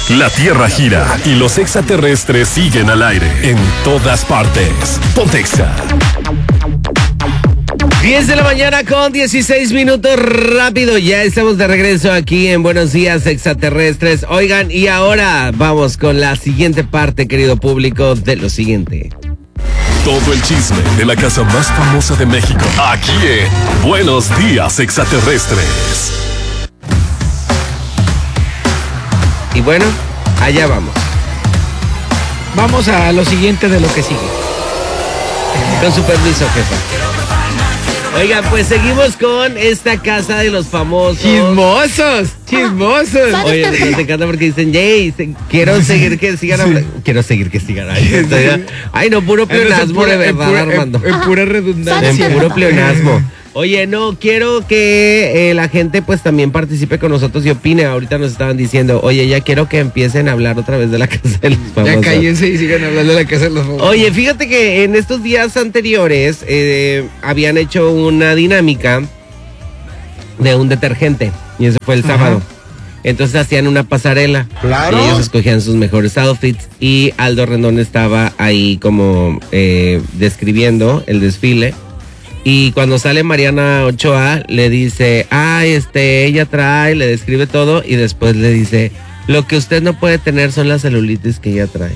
La Tierra gira y los extraterrestres siguen al aire en todas partes. Ponte Exa. 10 de la mañana con 16 minutos, rápido, ya estamos de regreso aquí en Buenos Días Extraterrestres. Oigan, y ahora vamos con la siguiente parte, querido público, de lo siguiente. Todo el chisme de la casa más famosa de México, aquí en Buenos Días Extraterrestres. Y bueno, allá vamos. Vamos a lo siguiente de lo que sigue. Con su permiso, jefa. Oigan, pues seguimos con esta casa de los famosos. ¡Chismosos! Oye, nos encanta porque dicen, Jay, quiero seguir que sigan hablando. Quiero seguir que sigan. Ay, no, puro pleonasmo de verdad, Armando. En pura redundancia. En puro pleonasmo. Oye, no, quiero que la gente pues también participe con nosotros y opine. Ahorita nos estaban diciendo, oye, ya quiero que empiecen a hablar otra vez de la casa de los famosos. Ya cállense y sigan hablando de la casa de los famosos. Oye, fíjate que en estos días anteriores habían hecho una dinámica de un detergente y eso fue el sábado. Entonces hacían una pasarela. Claro. Y ellos escogían sus mejores outfits y Aldo Rendón estaba ahí como describiendo el desfile. Y cuando sale Mariana Ochoa, le dice, ella trae, le describe todo y después le dice, lo que usted no puede tener son las celulitis que ella trae.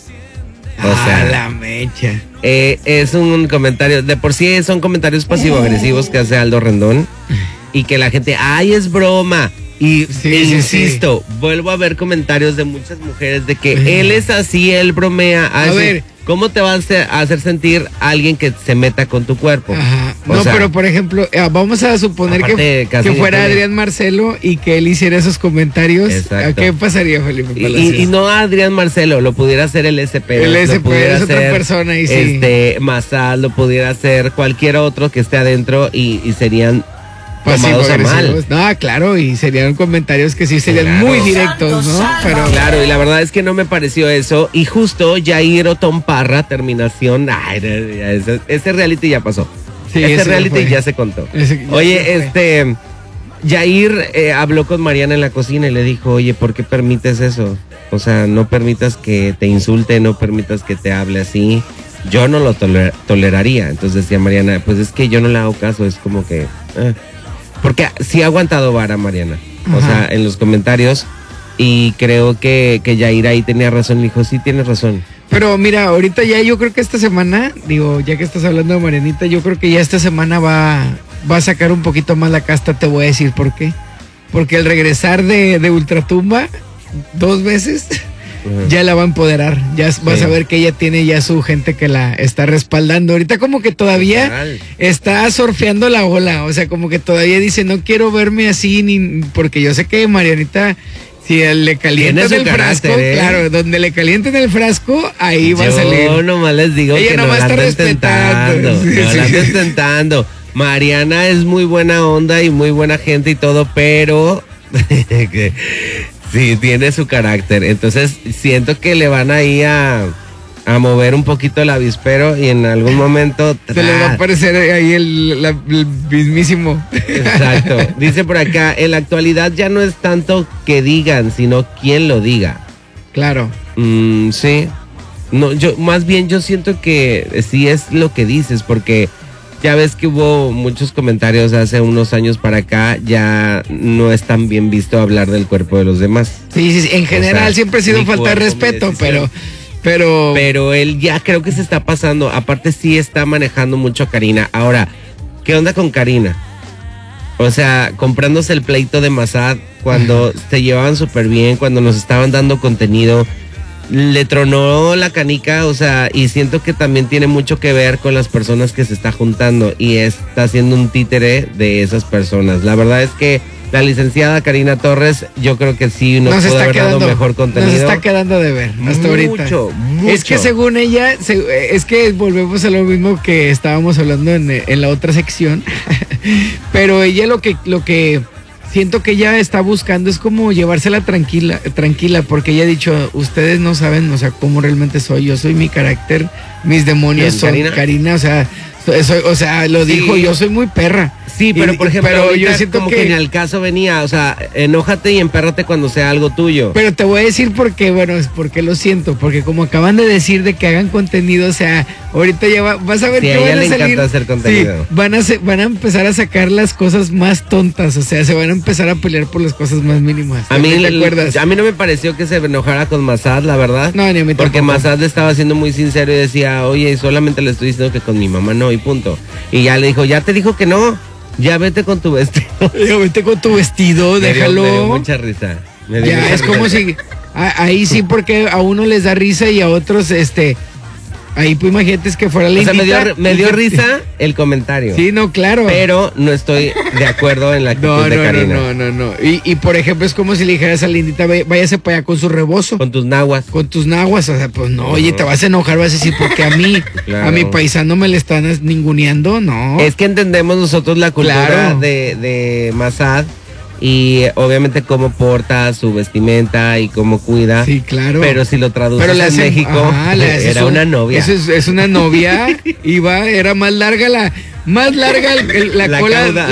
O sea, la mecha. Es un comentario, de por sí son comentarios pasivo-agresivos que hace Aldo Rendón y que la gente, es broma. Y insisto, vuelvo a ver comentarios de muchas mujeres de que él es así, él bromea. A ver, ¿cómo te vas a hacer sentir alguien que se meta con tu cuerpo? Ajá. Pero por ejemplo, vamos a suponer que fuera Adrián Marcelo y que él hiciera esos comentarios. Exacto. ¿Qué pasaría, Felipe Palacios? Y no Adrián Marcelo, lo pudiera hacer el SP. El SP es otra persona y sí. Mazal, lo pudiera hacer cualquier otro que esté adentro y serían tomados a mal. No, claro, y serían comentarios que sí serían muy directos, ¿no? Pero claro, y la verdad es que no me pareció eso. Y justo Jair Otón Parra, terminación, ese reality ya pasó. Sí, ese reality ya se contó. Oye, Jair habló con Mariana en la cocina y le dijo, oye, ¿por qué permites eso? O sea, no permitas que te insulte, no permitas que te hable así. Yo no lo toleraría. Entonces decía Mariana, pues es que yo no le hago caso, es como que... Porque sí ha aguantado vara Mariana, o sea, en los comentarios, y creo que Jair ahí tenía razón, le dijo, sí, tienes razón. Pero mira, ahorita ya yo creo que esta semana, ya que estás hablando de Marianita, yo creo que ya esta semana va a sacar un poquito más la casta, te voy a decir por qué. Porque el regresar de Ultratumba 2 veces... ya la va a empoderar, ya vas a ver que ella tiene ya su gente que la está respaldando. Ahorita como que todavía está surfeando la ola, o sea, como que todavía dice, no quiero verme así, porque yo sé que Marianita, si le calientan el frasco, claro, donde le calienten el frasco, ahí va a salir. Yo nomás les digo ella que no no va a estar respetando. La anden tentando. Mariana es muy buena onda y muy buena gente y todo, pero... sí, tiene su carácter. Entonces siento que le van ahí a mover un poquito el avispero y en algún momento... se le va a aparecer ahí el mismísimo. Exacto. Dice por acá, en la actualidad ya no es tanto que digan, sino quién lo diga. Claro. Sí. No, más bien yo siento que sí es lo que dices, porque... ya ves que hubo muchos comentarios hace unos años para acá, ya no es tan bien visto hablar del cuerpo de los demás. Sí, en general siempre ha sido falta de respeto, pero él ya creo que se está pasando. Aparte sí está manejando mucho a Karina. Ahora, ¿qué onda con Karina? O sea, comprándose el pleito de Mazad cuando se llevaban súper bien, cuando nos estaban dando contenido. Le tronó la canica, o sea, y siento que también tiene mucho que ver con las personas que se está juntando y está haciendo un títere de esas personas. La verdad es que la licenciada Karina Torres, yo creo que sí nos pudo haber dado mejor contenido. Nos está quedando de ver hasta ahorita. Mucho. Es que según ella, es que volvemos a lo mismo que estábamos hablando en la otra sección, pero ella lo que siento que ella está buscando es como llevársela tranquila, porque ella ha dicho, ustedes no saben, o sea, cómo realmente soy, yo soy mi carácter, mis demonios son Karina, o sea, Eso, o sea, lo dijo, yo soy muy perra. Sí, pero por ejemplo, pero yo ahorita siento como que ni al caso venía, o sea, enójate y empérrate cuando sea algo tuyo. Pero te voy a decir por qué, bueno, es porque lo siento, porque como acaban de decir de que hagan contenido, o sea, ahorita ya vas a ver Sí, que a ella van a le salir. encanta hacer contenido. Sí, van a empezar a sacar las cosas más tontas, o sea, se van a empezar a pelear por las cosas más mínimas. A mí, ¿Te acuerdas? a mí no me pareció que se enojara con Mazad, la verdad. No, ni a mí Porque tampoco. Mazad estaba siendo muy sincero y decía, oye, solamente le estoy diciendo que con mi mamá no, y punto. Y ya le dijo, ya te dijo que no, ya vete con tu vestido. Yo, vete con tu vestido, déjalo. Me dio mucha risa. Ya, es como si, ahí sí, porque a uno les da risa y a otros, ahí pues imagínate es que fuera la O sea, me dio risa el comentario. Sí, no, claro. Pero no estoy de acuerdo en la actitud de Karina. No. Y por ejemplo, es como si le dijeras a Lindita, váyase para allá con su rebozo. Con tus naguas. Con tus naguas, o sea, pues no, oye, te vas a enojar, vas a decir, porque a mí, Claro. a mi paisano me le están ninguneando, no. Es que entendemos nosotros la cultura Claro. de Mazad y obviamente cómo porta su vestimenta y cómo cuida. Sí, claro. Pero si lo traduces Pero le en hacen- México, ajá, le haces era una novia. Eso es una novia, era más larga la La cola, cauda.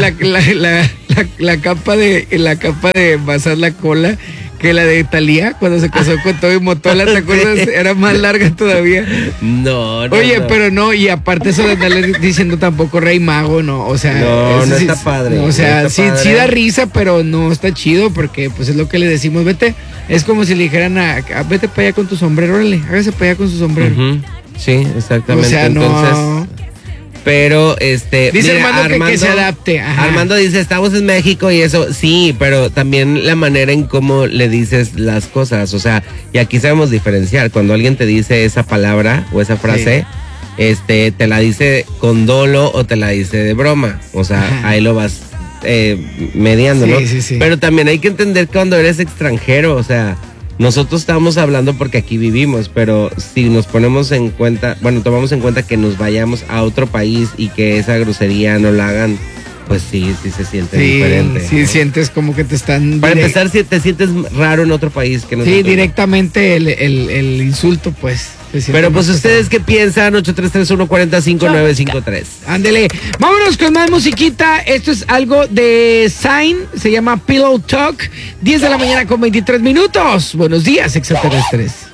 la capa de Mazad, la cola, que la de Thalía cuando se casó con Toby Motola, ¿te acuerdas? Sí. Era más larga todavía. No. Oye, no. pero no, y aparte eso de andarle diciendo tampoco Rey Mago, no, o sea, No, eso no sí- está padre, no, o no sea, está sí, padre. sí da risa, pero no está chido porque pues es lo que le decimos, vete, es como si le dijeran vete para allá con tu sombrero, órale, hágase para allá con su sombrero. Ujú. Sí, exactamente. O sea, no. Entonces, pero Dice mira, Armando que se adapte. Ajá. Armando dice, estamos en México y eso, sí, pero también la manera en cómo le dices las cosas, o sea, y aquí sabemos diferenciar, cuando alguien te dice esa palabra o esa frase, te la dice con dolo o te la dice de broma, o sea, Ajá. ahí lo vas mediando, Sí, ¿no? sí. Pero también hay que entender que cuando eres extranjero, o sea, nosotros estamos hablando porque aquí vivimos, pero si nos ponemos en cuenta, bueno, tomamos en cuenta que nos vayamos a otro país y que esa grosería no la hagan, pues sí se siente diferente. Sí, ¿no? sientes como que te están... Para empezar, si te sientes raro en otro país que no Sí, es tuyo. directamente el insulto, pues. se siente Pero pues más ustedes qué piensan, 833-140-5953. Ándele, vámonos con más musiquita. Esto es algo de Sign, se llama Pillow Talk. 10 de la mañana con 23 minutos. Buenos días, extraterrestres.